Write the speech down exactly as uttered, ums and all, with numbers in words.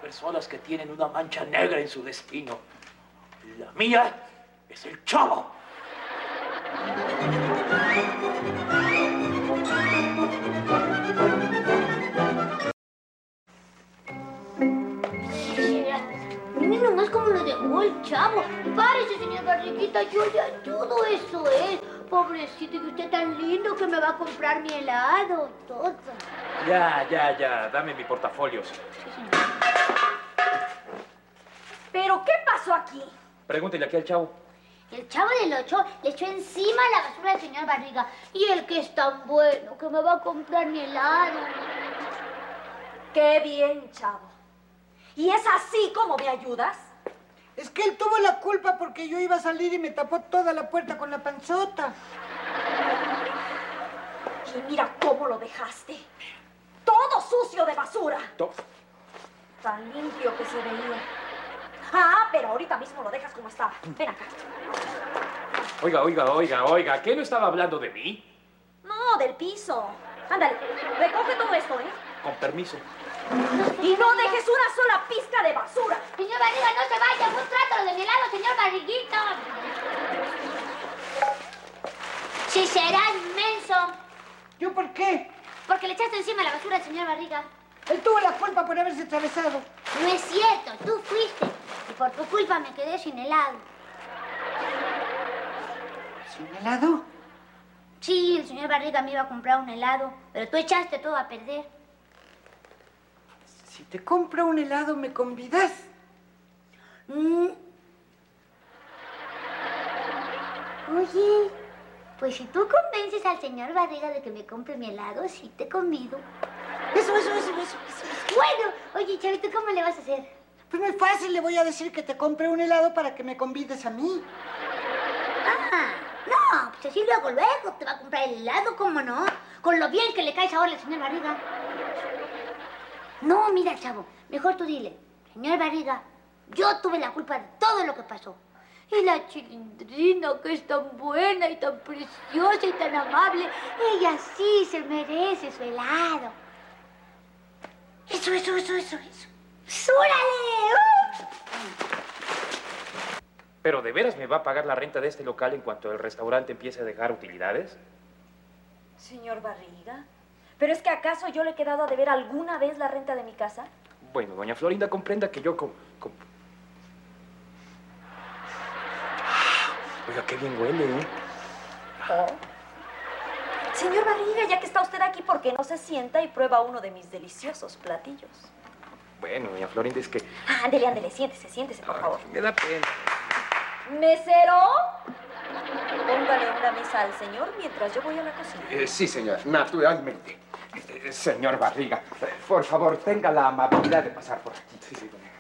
personas que tienen una mancha negra en su destino. La mía es el Chavo. Miren nomás cómo lo dejó el Chavo. Párese, señor Barriguita, yo le ayudo, eso es. Pobrecito, que usted tan lindo que me va a comprar mi helado, todo. Ya, ya, ya, dame mi portafolios. Sí, señor. ¿Pero qué pasó aquí? Pregúntele aquí al Chavo. El Chavo del Ocho le echó encima la basura del señor Barriga. Y el que es tan bueno que me va a comprar mi helado. Qué bien, Chavo. ¿Y es así como me ayudas? Es que él tuvo la culpa porque yo iba a salir y me tapó toda la puerta con la panzota. Y mira cómo lo dejaste. Todo sucio de basura. To- Tan limpio que se veía. Ah, pero ahorita mismo lo dejas como estaba. Ven acá. Oiga, oiga, oiga, oiga, ¿qué no estaba hablando de mí? No, del piso. Ándale, recoge todo esto, ¿eh? Con permiso. Y no dejes una sola pizca de basura. Señor Barriga, no se vaya. Un trato de mi helado, señor Barriguito. Sí, será inmenso. ¿Yo por qué? Porque le echaste encima la basura al señor Barriga. Él tuvo la culpa por haberse atravesado. No es cierto, tú fuiste. Y por tu culpa me quedé sin helado. ¿Sin helado? Sí, el señor Barriga me iba a comprar un helado, pero tú echaste todo a perder. Si te compro un helado, ¿me convidas? Mm. Oye, pues si tú convences al señor Barriga de que me compre mi helado, sí te convido. Eso, eso, eso, eso, eso. Bueno, oye, Chavito, ¿cómo le vas a hacer? Pues muy fácil, le voy a decir que te compre un helado para que me convides a mí. Ah, no, pues así luego, luego te va a comprar el helado, ¿cómo no? Con lo bien que le caes ahora al señor Barriga. No, mira, Chavo, mejor tú dile, señor Barriga, yo tuve la culpa de todo lo que pasó. Y la Chilindrina, que es tan buena y tan preciosa y tan amable, ella sí se merece su helado. Eso, eso, eso, eso, eso. ¡Súrale! ¡Uh! ¿Pero de veras me va a pagar la renta de este local en cuanto el restaurante empiece a dejar utilidades? Señor Barriga, ¿pero es que acaso yo le he quedado a deber alguna vez la renta de mi casa? Bueno, doña Florinda, comprenda que yo... Com, com... Oiga, qué bien huele, ¿eh? Oh. Señor Barriga, ya que está usted aquí, ¿por qué no se sienta y prueba uno de mis deliciosos platillos? Bueno, doña Florinda, es que... Ah, ándele, ándele, siéntese, siéntese, por Ay, favor. me da pena. ¡Mesero! Póngale una mesa al señor mientras yo voy a la cocina. Eh, sí, señor, naturalmente. Eh, señor Barriga, eh, por favor, tenga la amabilidad de pasar por aquí. Sí, sí, doña.